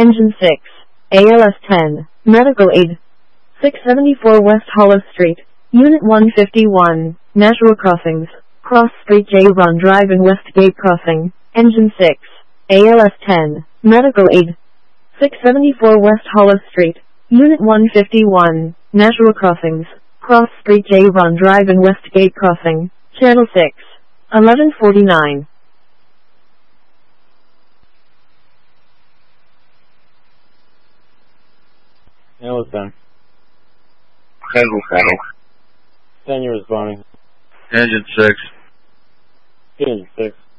Engine 6. ALS 10. Medical aid. 674 West Hollow Street. Unit 151. Nashua Crossings. Cross Street J. Ron Drive and Westgate Crossing. Engine 6. ALS 10. Medical aid. 674 West Hollow Street. Unit 151. Nashua Crossings. Cross Street J. Ron Drive and Westgate Crossing. Channel 6. 1149. ALS 10. Engine 7. 10 you're responding. Engine 6. Engine 6.